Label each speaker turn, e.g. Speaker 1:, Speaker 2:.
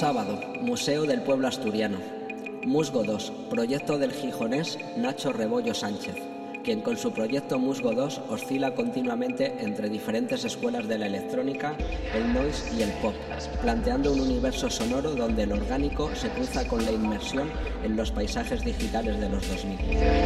Speaker 1: Sábado, Museo del Pueblo Asturiano. Musgo 2, proyecto del gijonés Nacho Rebollo Sánchez, quien con su proyecto Musgo 2 oscila continuamente entre diferentes escuelas de la electrónica, el noise y el pop, planteando un universo sonoro donde el orgánico se cruza con la inmersión en los paisajes digitales de los 2000.